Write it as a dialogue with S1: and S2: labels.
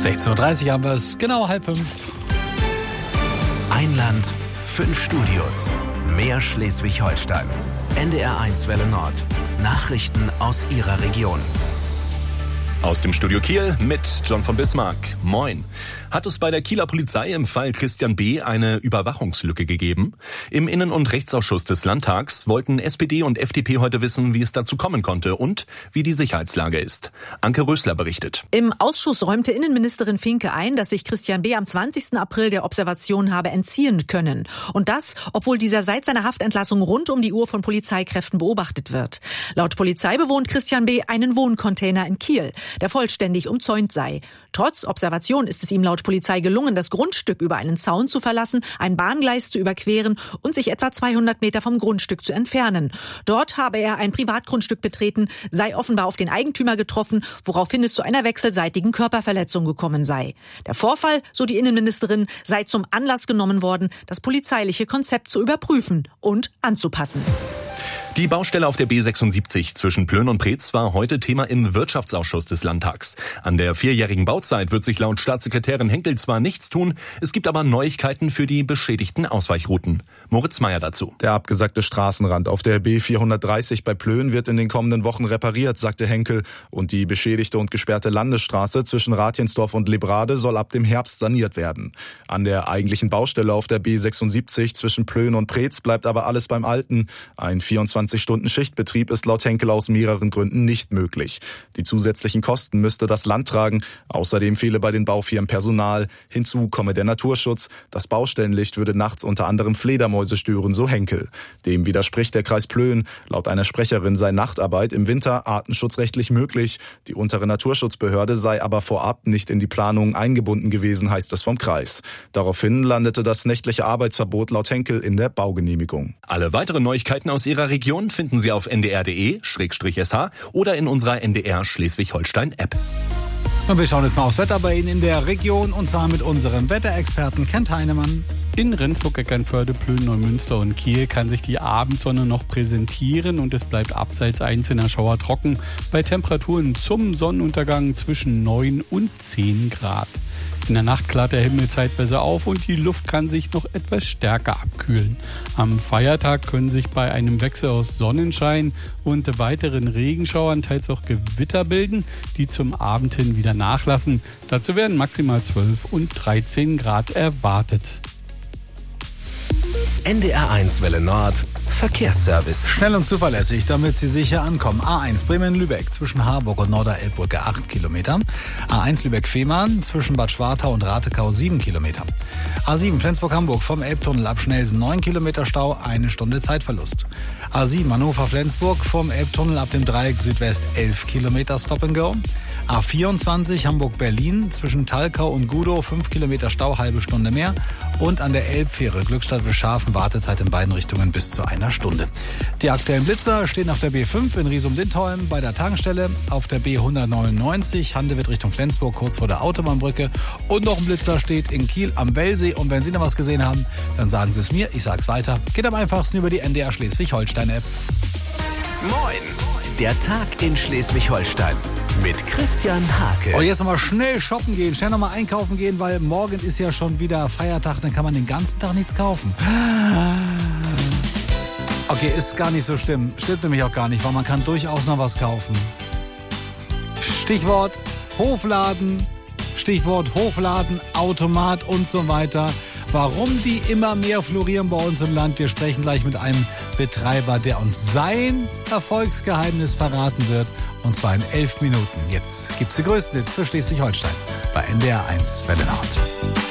S1: 16.30 Uhr haben wir es, genau 4:30.
S2: Ein Land, 5 Studios. Mehr Schleswig-Holstein. NDR1 Welle Nord. Nachrichten aus Ihrer Region.
S3: Aus dem Studio Kiel mit John von Bismarck. Moin. Hat es bei der Kieler Polizei im Fall Christian B. eine Überwachungslücke gegeben? Im Innen- und Rechtsausschuss des Landtags wollten SPD und FDP heute wissen, wie es dazu kommen konnte und wie die Sicherheitslage ist. Anke Rösler berichtet.
S4: Im Ausschuss räumte Innenministerin Finke ein, dass sich Christian B. am 20. April der Observation habe entziehen können. Und das, obwohl dieser seit seiner Haftentlassung rund um die Uhr von Polizeikräften beobachtet wird. Laut Polizei bewohnt Christian B. einen Wohncontainer in Kiel, der vollständig umzäunt sei. Trotz Observation ist es ihm laut Polizei gelungen, das Grundstück über einen Zaun zu verlassen, ein Bahngleis zu überqueren und sich etwa 200 Meter vom Grundstück zu entfernen. Dort habe er ein Privatgrundstück betreten, sei offenbar auf den Eigentümer getroffen, woraufhin es zu einer wechselseitigen Körperverletzung gekommen sei. Der Vorfall, so die Innenministerin, sei zum Anlass genommen worden, das polizeiliche Konzept zu überprüfen und anzupassen.
S3: Die Baustelle auf der B76 zwischen Plön und Preetz war heute Thema im Wirtschaftsausschuss des Landtags. An der 4-jährigen Bauzeit wird sich laut Staatssekretärin Henkel zwar nichts tun, es gibt aber Neuigkeiten für die beschädigten Ausweichrouten. Moritz Meyer dazu.
S5: Der abgesackte Straßenrand auf der B430 bei Plön wird in den kommenden Wochen repariert, sagte Henkel. Und die beschädigte und gesperrte Landesstraße zwischen Ratjensdorf und Lebrade soll ab dem Herbst saniert werden. An der eigentlichen Baustelle auf der B76 zwischen Plön und Preetz bleibt aber alles beim Alten. Ein 24-Stunden-Schichtbetrieb ist laut Henkel aus mehreren Gründen nicht möglich. Die zusätzlichen Kosten müsste das Land tragen. Außerdem fehle bei den Baufirmen Personal. Hinzu komme der Naturschutz. Das Baustellenlicht würde nachts unter anderem Fledermäuse stören, so Henkel. Dem widerspricht der Kreis Plön. Laut einer Sprecherin sei Nachtarbeit im Winter artenschutzrechtlich möglich. Die untere Naturschutzbehörde sei aber vorab nicht in die Planung eingebunden gewesen, heißt es vom Kreis. Daraufhin landete das nächtliche Arbeitsverbot laut Henkel in der Baugenehmigung.
S3: Alle weiteren Neuigkeiten aus Ihrer Region finden Sie auf ndr.de/sh oder in unserer NDR Schleswig-Holstein-App.
S1: Und wir schauen jetzt mal aufs Wetter bei Ihnen in der Region, und zwar mit unserem Wetterexperten Kent Heinemann.
S6: In Rendsburg, Eckernförde, Plön, Neumünster und Kiel kann sich die Abendsonne noch präsentieren und es bleibt abseits einzelner Schauer trocken bei Temperaturen zum Sonnenuntergang zwischen 9 und 10 Grad. In der Nacht klart der Himmel zeitweise auf und die Luft kann sich noch etwas stärker abkühlen. Am Feiertag können sich bei einem Wechsel aus Sonnenschein und weiteren Regenschauern teils auch Gewitter bilden, die zum Abend hin wieder nachlassen. Dazu werden maximal 12 und 13 Grad erwartet.
S2: NDR1 Welle Nord. Verkehrsservice.
S1: Schnell und zuverlässig, damit Sie sicher ankommen. A1 Bremen-Lübeck zwischen Harburg und Norderelbbrücke 8 Kilometer. A1 Lübeck-Fehmarn zwischen Bad Schwartau und Ratekau 7 Kilometer. A7 Flensburg-Hamburg vom Elbtunnel ab Schnelsen 9 Kilometer Stau, 1 Stunde Zeitverlust. A7 Hannover-Flensburg vom Elbtunnel ab dem Dreieck Südwest 11 Kilometer Stop and Go. A24 Hamburg-Berlin zwischen Talkau und Gudow 5 Kilometer Stau, halbe Stunde mehr. Und an der Elbfähre Glückstadt-Wilschafen Wartezeit in beiden Richtungen bis zu einer Stunde. Die aktuellen Blitzer stehen auf der B5 in Riesum-Lindholm bei der Tankstelle, auf der B199 Handewitt Richtung Flensburg kurz vor der Autobahnbrücke und noch ein Blitzer steht in Kiel am Wellsee. Und wenn Sie noch was gesehen haben, dann sagen Sie es mir, ich sag's weiter. Geht am einfachsten über die NDR Schleswig-Holstein-App.
S2: Moin! Der Tag in Schleswig-Holstein mit Christian Hake.
S1: Und jetzt nochmal schnell shoppen gehen, schnell nochmal einkaufen gehen, weil morgen ist ja schon wieder Feiertag, dann kann man den ganzen Tag nichts kaufen. Okay, ist gar nicht so schlimm. Stimmt nämlich auch gar nicht, weil man kann durchaus noch was kaufen. Stichwort Hofladen, Automat und so weiter. Warum die immer mehr florieren bei uns im Land? Wir sprechen gleich mit einem Betreiber, der uns sein Erfolgsgeheimnis verraten wird. Und zwar in 11 Minuten. Jetzt gibt's die größten Hits für Schleswig-Holstein bei NDR1 Welle Nord.